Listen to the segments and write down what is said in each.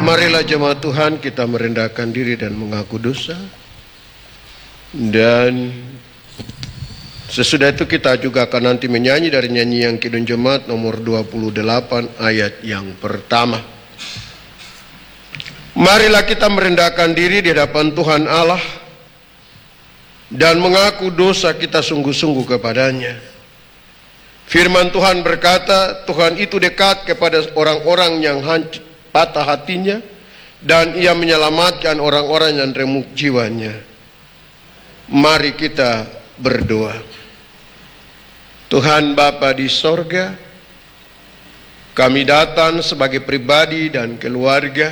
Marilah jemaat Tuhan kita merendahkan diri dan mengaku dosa. Dan sesudah itu kita juga akan nanti menyanyi dari nyanyian Kidung Jemaat nomor 28 ayat yang pertama. Marilah kita merendahkan diri di hadapan Tuhan Allah dan mengaku dosa kita sungguh-sungguh kepadanya. Firman Tuhan berkata, Tuhan itu dekat kepada orang-orang yang patah hatinya, dan ia menyelamatkan orang-orang yang remuk jiwanya. Mari kita berdoa. Tuhan Bapa di sorga, kami datang sebagai pribadi dan keluarga,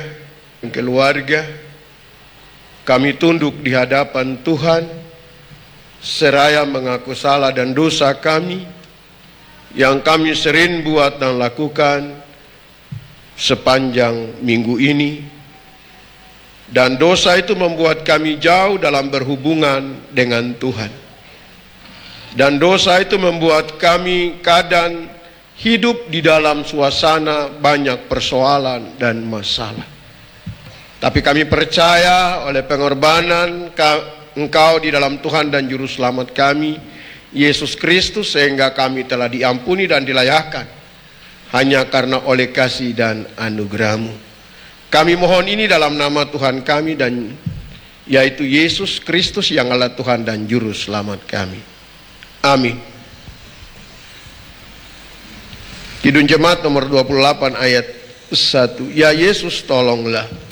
kami tunduk di hadapan Tuhan, seraya mengaku salah dan dosa kami, yang kami sering buat dan lakukan sepanjang minggu ini, dan dosa itu membuat kami jauh dalam berhubungan dengan Tuhan, dan dosa itu membuat kami kadang hidup di dalam suasana banyak persoalan dan masalah. Tapi kami percaya oleh pengorbanan Engkau di dalam Tuhan dan Juru Selamat kami, Yesus Kristus, sehingga kami telah diampuni dan dilayakkan hanya karena oleh kasih dan anugerah-Mu. Kami mohon ini dalam nama Tuhan kami, dan yaitu Yesus Kristus yang adalah Tuhan dan Juru Selamat kami. Amin. Kidung Jemaat nomor 28 ayat 1. Ya Yesus, tolonglah.